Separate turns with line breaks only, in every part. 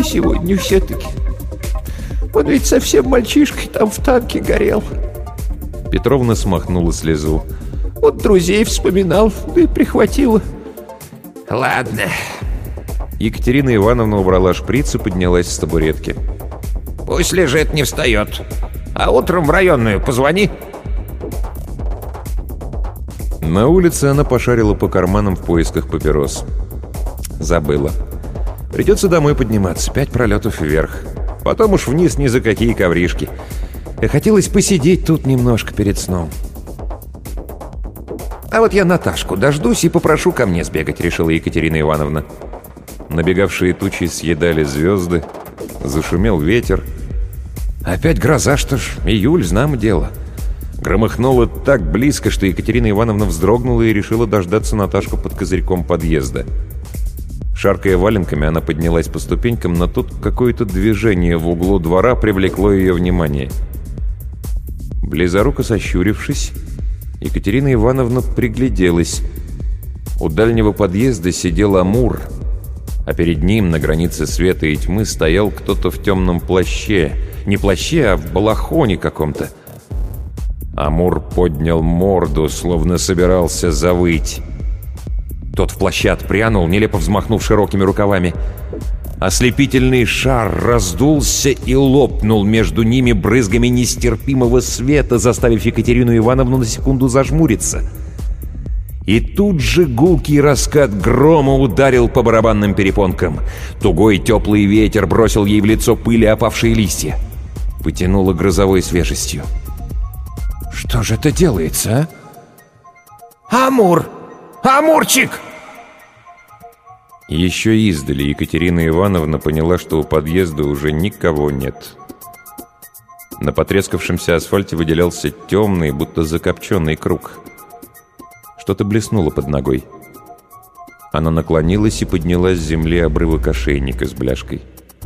Пошли сегодня все-таки. Он ведь совсем мальчишкой там в танке горел.
Петровна смахнула слезу.
Вот друзей вспоминал, да и прихватила.
Ладно.
Екатерина Ивановна убрала шприц и поднялась с табуретки.
Пусть лежит, не встает. А утром в районную позвони.
На улице она пошарила по карманам в поисках папирос. Забыла. Придется домой подниматься, 5 пролетов вверх. Потом уж вниз ни за какие ковришки. Хотелось посидеть тут немножко перед сном. «А вот я Наташку дождусь и попрошу ко мне сбегать», — решила Екатерина Ивановна. Набегавшие тучи съедали звезды, зашумел ветер. Опять гроза, что ж, июль, знамо дело. Громыхнуло так близко, что Екатерина Ивановна вздрогнула и решила дождаться Наташку под козырьком подъезда. Шаркая валенками, она поднялась по ступенькам, но тут какое-то движение в углу двора привлекло ее внимание. Близоруко сощурившись, Екатерина Ивановна пригляделась. У дальнего подъезда сидел Амур, а перед ним, на границе света и тьмы, стоял кто-то в темном плаще. Не плаще, а в балахоне каком-то. Амур поднял морду, словно собирался завыть. Тот в плаще отпрянул, нелепо взмахнув широкими рукавами. Ослепительный шар раздулся и лопнул между ними брызгами нестерпимого света, заставив Екатерину Ивановну на секунду зажмуриться. И тут же гулкий раскат грома ударил по барабанным перепонкам. Тугой теплый ветер бросил ей в лицо пыль и опавшие листья. Потянуло грозовой свежестью. «Что же это делается, а?»
Амур! Амурчик!»
Еще издали Екатерина Ивановна поняла, что у подъезда уже никого нет. На потрескавшемся асфальте выделялся темный, будто закопченный круг. Что-то блеснуло под ногой. Она наклонилась и подняла с земли обрывок ошейника с бляшкой.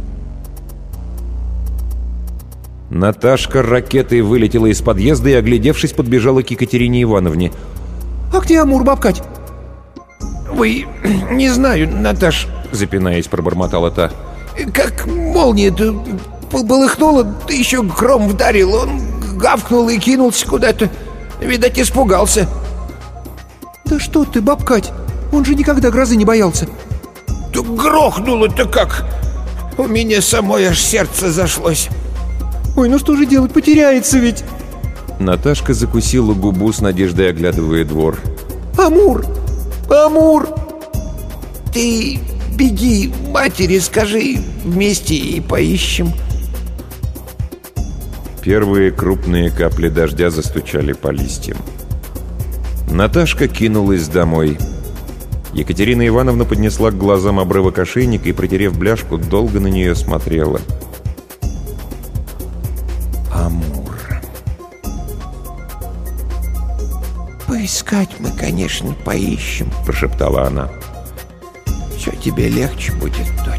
Наташка ракетой вылетела из подъезда и, оглядевшись, подбежала к Екатерине Ивановне.
«А где Амур, бабкать?»
«Вы, не знаю, Наташ»,
— запинаясь, пробормотала та.
«как молния-то полыхнула, да еще гром вдарил. Он гавкнул и кинулся куда-то. Видать, испугался».
«Да что ты, бабкать, он же никогда грозы не боялся».
«Да грохнуло-то как! У меня самой аж сердце зашлось».
«Ой, ну что же делать, потеряется ведь».
Наташка закусила губу с надеждой, оглядывая двор.
«Амур! Амур!»
«Ты беги, матери скажи, вместе и поищем».
Первые крупные капли дождя застучали по листьям. Наташка кинулась домой. Екатерина Ивановна поднесла к глазам обрывок ошейника и, протерев бляшку, долго на нее смотрела. Амур.
«Поискать мы, конечно, поищем», — прошептала она. «Все тебе легче будет, дочь».